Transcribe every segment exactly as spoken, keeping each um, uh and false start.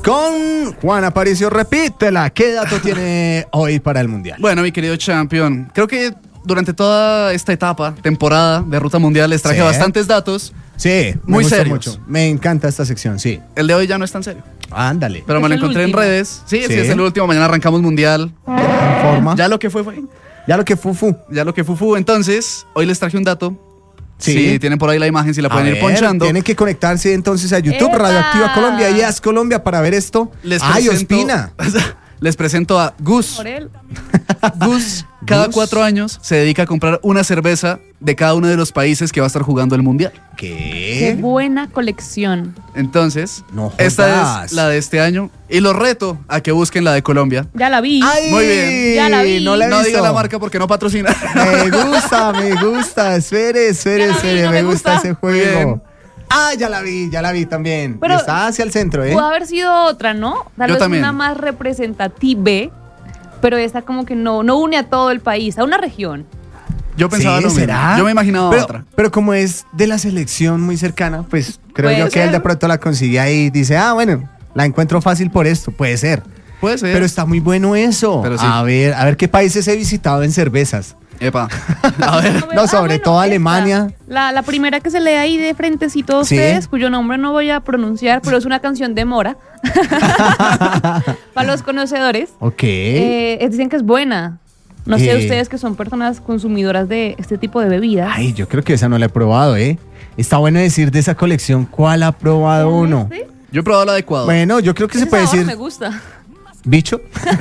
con Juan Aparicio. Repítela. ¿Qué dato tiene hoy para el Mundial? Bueno, mi querido champion, creo que durante toda esta etapa, temporada de Ruta Mundial, les traje Sí. bastantes datos. Sí, me Muy gustó serios. mucho. Me encanta esta sección, sí. El de hoy ya no es tan serio, Ándale. pero me Es lo el encontré último. en redes. Sí, sí, Sí. es el último. Mañana arrancamos Mundial. Forma. Ya, Ya lo que fue, fue. lo que fufu. Ya lo que fue, fue. Entonces, hoy les traje un dato. Sí. Si tienen por ahí la imagen, si la A pueden ir ver, ponchando. Tienen que conectarse entonces a YouTube, ¡Epa! Radioactiva Colombia y As Colombia para ver esto. Les Ay, presento, Ospina. Les presento a Gus. Por él. Gus, cada Gus. cuatro años, se dedica a comprar una cerveza de cada uno de los países que va a estar jugando el Mundial. Qué ¿Qué? buena colección. Entonces, No esta jodas. es la de este año. Y los reto a que busquen la de Colombia. Ya la vi. Ay, Muy bien. Ya la vi. No la he No visto. diga la marca porque no patrocina. Me gusta, me gusta. Espere, espere, Ya la vi, espere. no me me gusta, gusta. ese Muy bien. juego. Ah, ya la vi, ya la vi también. Pero Está hacia el centro, ¿eh? Pudo haber sido otra, ¿no? Tal Yo vez también. una más representativa, pero esta como que no, no une a todo el país, a una región. Yo pensaba Sí, lo mismo. ¿será? Yo me imaginaba pero, otra. Pero como es de la selección muy cercana, pues creo Puede yo que él ser. de pronto la consigue ahí y dice, ah, bueno, la encuentro fácil por esto. Puede ser. Puede ser. Pero está muy bueno eso. Pero sí. A ver, a ver qué países he visitado en cervezas. Epa. A ver. No, sobre todo Alemania. La, la primera que se lee ahí de frentecito a Sí. ustedes, cuyo nombre no voy a pronunciar, pero es una canción de Mora. Para los conocedores. Ok. Eh, es- dicen que es buena. No sé Eh. ustedes que son personas consumidoras de este tipo de bebidas. Ay, yo creo que esa no la he probado, ¿eh? Está bueno decir de esa colección cuál ha probado uno. ¿Sí? Yo he probado la de Ecuador. Bueno, yo creo que se Ese puede sabor decir me gusta. bicho.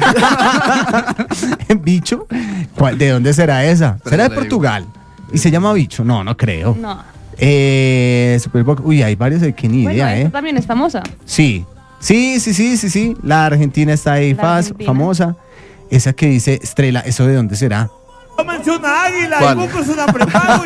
¿Bicho? ¿Cuál- ¿De dónde será esa? Pero ¿Será de le digo. Portugal? ¿Y se llama bicho? No, no creo. No. Eh, Superboc. Uy, hay varios de que ni Bueno, idea, esta ¿eh? también es famosa. Sí. Sí, sí, sí, sí, sí. La Argentina está ahí La faz- Argentina. famosa. Esa que dice Estrella, ¿eso de dónde será? No menciona águila, ¿Cuál? y Buco es una prepago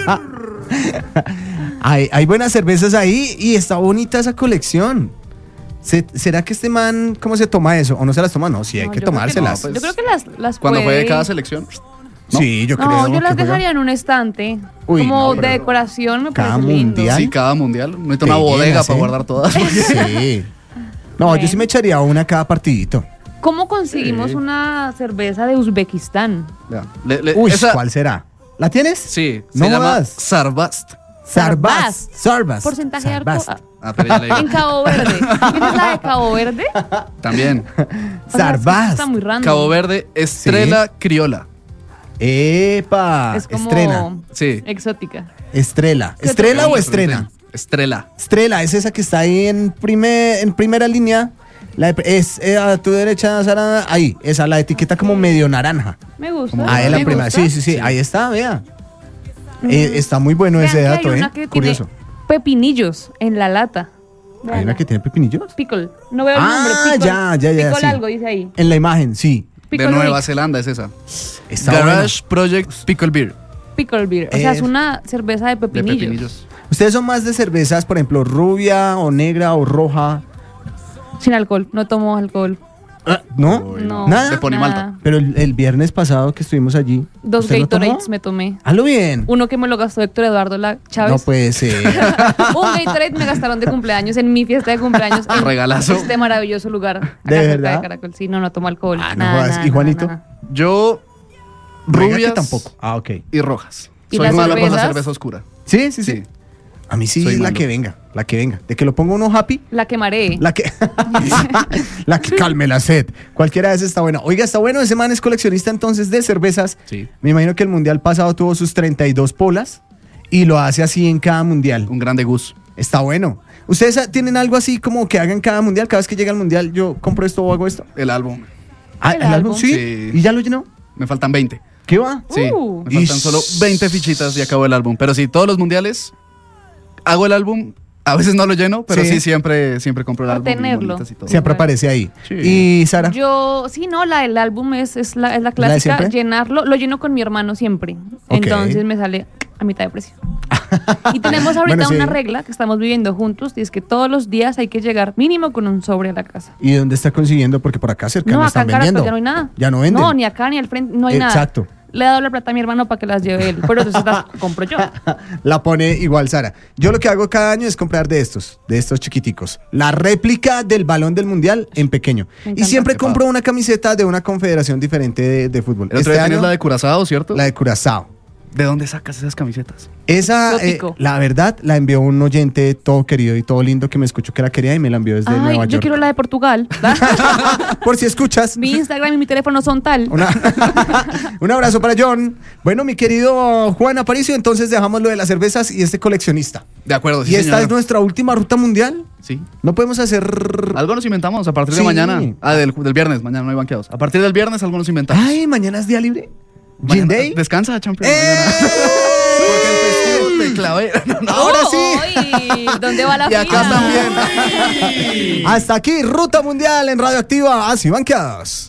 y Hay, hay buenas cervezas ahí y está bonita esa colección. Se- ¿Será que este man, cómo se toma eso? ¿O no se las toma? No, sí, hay No, que yo creo tomárselas. no. pues, Yo creo que las, las Cuando puede- juegue cada selección. ¿no? Sí, yo creo. No, yo que las juega dejaría en un estante. Uy, como no, pero de decoración me cada parece lindo. mundial. Sí, cada mundial. Necesito una Peguenas, bodega para ¿eh? guardar todas. Sí. No, Bueno. yo sí me echaría una cada partidito. ¿Cómo conseguimos Sí. una cerveza de Uzbekistán? Vea, le- le- Uy, esa- ¿cuál será? ¿La tienes? Sí, se No llama jodas. Sarbast. Sarbas. Sarbas. Porcentaje de Sarbast. alcohol. Ah, pero ya le En digo. Cabo Verde. ¿Tienes la de Cabo Verde? También. O sea, es que Sarbast. Está muy random. Cabo Verde, Estrella Criolla. Epa. Es como Estrena. Sí. exótica. Estrella. ¿Qué ¿Estrella otra? o estrena? Estrella. Estrella, es esa que está ahí en, primer, en primera línea. La de- es eh, a tu derecha, Sara. Ahí, esa, la etiqueta como medio naranja. Me gusta. Ahí es la me primera. gusta. Sí, sí, sí, ahí está, vea. Eh, está muy bueno Vean ese que dato, hay ¿eh? una que Curioso. tiene pepinillos en la lata. ¿Hay Veanla. una que tiene pepinillos? Pickle. No veo el Ah, nombre. Pickle. ya, ya, ya, Pickle sí. algo dice ahí. En la imagen, sí. Pickle De Nueva Rick. Zelanda es esa. Está Garage Project Pickle Beer. Pickle beer. O sea, es Eh, una cerveza de De pepinillos. pepinillos. bueno. ¿Ustedes son más de cervezas, por ejemplo, rubia o negra o roja? Sin alcohol. No tomo alcohol. ¿No? No. Nada. De Ponimalta. Pero el, el viernes pasado que estuvimos allí. Dos ¿usted no tomó? Gatorades me tomé. Hazlo bien. Uno que me lo gastó Héctor Eduardo La Chávez. No puede ser. Un Gatorade me gastaron de cumpleaños en mi fiesta de cumpleaños en Regalazo. este maravilloso lugar. Acá ¿De cerca verdad? de Caracol. Sí, no, no tomo alcohol. Ah, no Nada, jodas. nada, ¿Y Juanito? nada, nada. Yo, Venga, que rubias tampoco. Ah, ok. y rojas. ¿Y Soy las malo con la cervezas? cerveza oscura. Sí, sí, sí. Sí. A mí sí, Soy la malo. que venga, la que venga. De que lo ponga uno happy, La quemaré. la que la que calme la sed. Cualquiera de esas está buena. Oiga, está bueno, ese man es coleccionista entonces de cervezas. Sí. Me imagino que el mundial pasado tuvo sus treinta y dos polas y lo hace así en cada mundial. Un grande gus. Está bueno. ¿Ustedes ah, tienen algo así como que hagan cada mundial? Cada vez que llega el mundial, yo compro esto o hago esto. El álbum. Ah, ¿El ¿el álbum? álbum? ¿Sí? Sí. ¿Y ya lo llenó? Me faltan veinte. ¿Qué va? Sí. Uh. Me faltan Ish. solo veinte fichitas y acabo el álbum. Pero sí, todos los mundiales hago el álbum. A veces no lo lleno, pero Sí. sí, siempre, siempre compro el Por álbum. y tenerlo. bonitas y todo. Siempre Bueno. aparece ahí. Sí. ¿Y Sara? Yo, sí, no, la del álbum es, es, la, es la de clásica. siempre? Llenarlo, lo lleno con mi hermano siempre. Ok. Entonces me sale a mitad de precio. Y tenemos ahorita Bueno, sí. una regla que estamos viviendo juntos, y es que todos los días hay que llegar mínimo con un sobre a la casa. ¿Y dónde está consiguiendo? Porque por acá cerca No, no acá están en Caracol vendiendo. ya no hay nada. Ya no venden. No, ni acá ni al frente, no hay Exacto. nada. le he dado la plata a mi hermano para que las lleve él, pero entonces las compro yo. La pone igual Sara. Yo lo que hago cada año es comprar de estos, de estos chiquiticos. La réplica del balón del mundial en pequeño. Me Y encanta. siempre Qué compro una camiseta de una confederación diferente de, de fútbol. El otro día tienes la de Curazao, ¿cierto? la de Curazao. ¿De dónde sacas esas camisetas? Esa, eh, Exótico. la verdad, la envió un oyente todo querido y todo lindo que me escuchó que la quería y me la envió desde Ay, Nueva yo York. quiero la de Portugal. Por si escuchas. Mi Instagram y mi teléfono son tal. Una- un abrazo para John. Bueno, mi querido Juan Aparicio, entonces dejamos lo de las cervezas y este coleccionista. De acuerdo, sí, y esta señor. es nuestra última ruta mundial. Sí. No podemos hacer... Algo nos inventamos a partir de Sí. mañana. Ah, del, del viernes. Mañana no hay banqueados. A partir del viernes algo nos inventamos. Ay, mañana es día libre. Gin Mañana- Day. Descansa, champion. ¡Eh! mañana. Porque el festivo te clavé. No, no. Ahora sí. Ay, ¿dónde va la Y acá fila? también. Hasta aquí, Ruta Mundial en Radioactiva. Así banqueados.